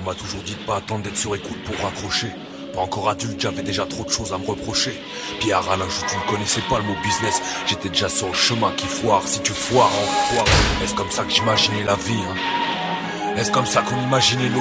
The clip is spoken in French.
m'a toujours dit de pas attendre d'être sur écoute pour raccrocher. Pas encore adulte, j'avais déjà trop de choses à me reprocher. Pierre Alain, tu ne connaissais pas le mot business. J'étais déjà sur le chemin qui foire. Si tu foires, en foire. Est-ce comme ça que j'imaginais la vie, hein? Est-ce comme ça qu'on imaginait nos